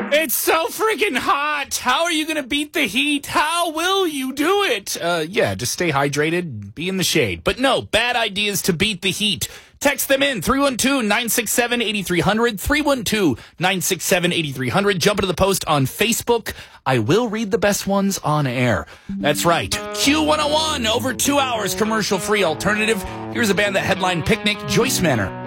It's so freaking hot. How are you going to beat the heat? How will you do it? Yeah, just stay hydrated, be in the shade. But no, bad ideas to beat the heat. Text them in, 312-967-8300, 312-967-8300. Jump into the post on Facebook. I will read the best ones on air. That's right. Q101, over 2 hours, commercial-free alternative. Here's a band that headlined Picnic, Joyce Manor.